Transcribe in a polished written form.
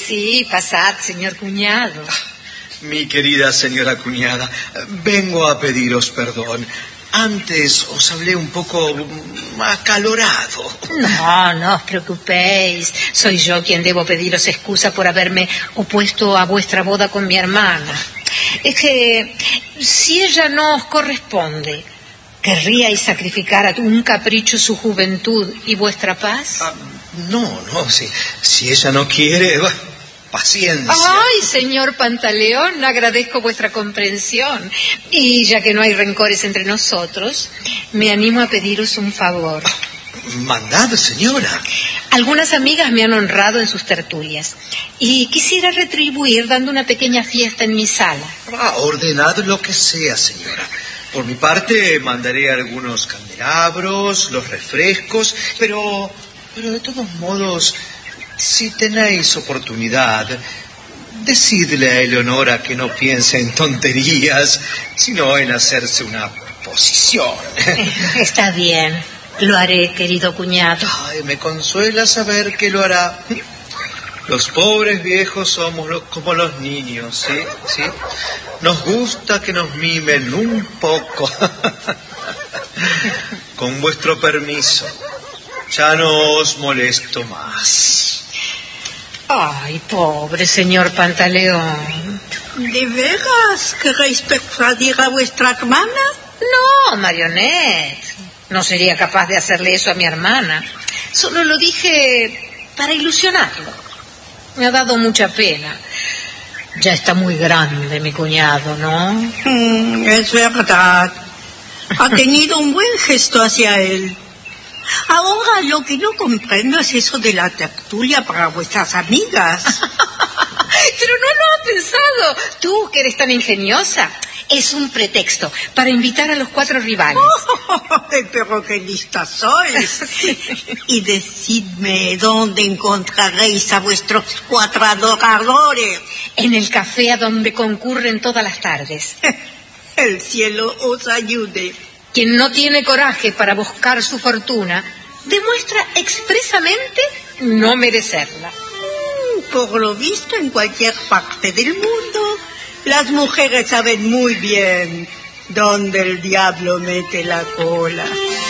sí, pasad, señor cuñado. Mi querida señora cuñada, vengo a pediros perdón. Antes os hablé un poco acalorado. No os preocupéis. Soy yo quien debo pediros excusa por haberme opuesto a vuestra boda con mi hermana. Es que si ella no os corresponde, ¿querríais sacrificar a un capricho su juventud y vuestra paz? No, si ella no quiere, paciencia. Ay, señor Pantaleón, agradezco vuestra comprensión. Y ya que no hay rencores entre nosotros, me animo a pediros un favor. Mandad, señora. Algunas amigas me han honrado en sus tertulias y quisiera retribuir dando una pequeña fiesta en mi sala. Ordenad lo que sea, señora. Por mi parte mandaré algunos candelabros, los refrescos, pero de todos modos, si tenéis oportunidad, decidle a Eleonora que no piense en tonterías, sino en hacerse una posición. Está bien, lo haré, querido cuñado. Ay, me consuela saber que lo hará. Los pobres viejos somos como los niños, ¿sí? Nos gusta que nos mimen un poco. Con vuestro permiso, ya no os molesto más. Ay, pobre señor Pantaleón. ¿De veras queréis persuadir a vuestra hermana? No, Marionette. No sería capaz de hacerle eso a mi hermana. Solo lo dije para ilusionarlo. Me ha dado mucha pena. Ya está muy grande mi cuñado, ¿no? Es verdad. Ha tenido un buen gesto hacia él. Ahora lo que no comprendo es eso de la tertulia para vuestras amigas. Pero no lo has pensado. Tú, que eres tan ingeniosa. Es un pretexto para invitar a los 4 rivales. Pero qué lista sois. Y decidme dónde encontraréis a vuestros 4 adoradores. En el café a donde concurren todas las tardes. El cielo os ayude. Quien no tiene coraje para buscar su fortuna, demuestra expresamente no merecerla. Por lo visto, en cualquier parte del mundo, las mujeres saben muy bien dónde el diablo mete la cola.